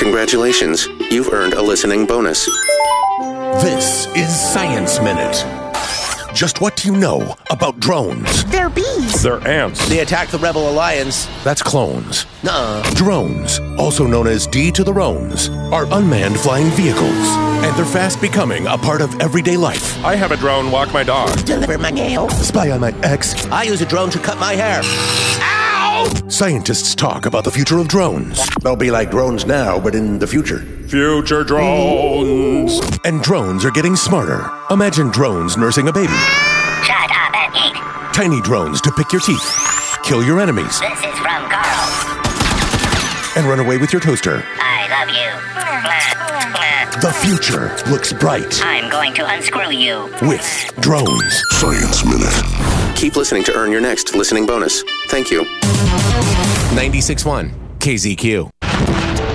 Congratulations, you've earned a listening bonus. This is Science Minute. Just what do you know about drones? They're bees. They're ants. They attack the Rebel Alliance. That's clones. Nuh-uh. Drones, also known as D to the Rones, are unmanned flying vehicles, and they're fast becoming a part of everyday life. I have a drone walk my dog. Deliver my mail. Spy on my ex. I use a drone to cut my hair. Scientists talk about the future of drones. They'll be like drones now, but in the future. Future drones. And drones are getting smarter. Imagine drones nursing a baby. Shut up and eat. Tiny drones to pick your teeth, kill your enemies, This is from Carl. and run away with your toaster. I love you. The future looks bright I'm going to unscrew you. with drones. Science Minute. Keep listening to earn your next listening bonus. Thank you. 96.1 KZQ.